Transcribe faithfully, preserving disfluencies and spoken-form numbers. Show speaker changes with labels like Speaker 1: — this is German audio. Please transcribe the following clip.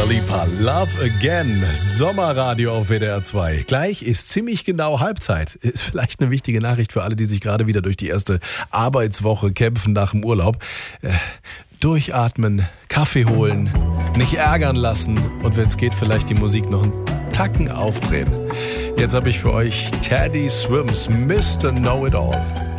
Speaker 1: Dua Lipa, Love Again, Sommerradio auf W D R zwei. Gleich ist ziemlich genau Halbzeit. Ist vielleicht eine wichtige Nachricht für alle, die sich gerade wieder durch die erste Arbeitswoche kämpfen nach dem Urlaub. Äh, durchatmen, Kaffee holen, nicht ärgern lassen und wenn es geht, vielleicht die Musik noch einen Tacken aufdrehen. Jetzt habe ich für euch Teddy Swims, Mister Know-It-All.